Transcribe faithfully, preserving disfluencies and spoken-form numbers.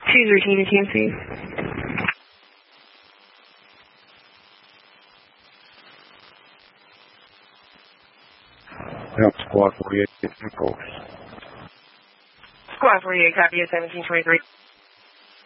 Choose routine to T M C. Help Squad forty-eight, Pulse. Squad forty-eight, copy at seventeen twenty-three.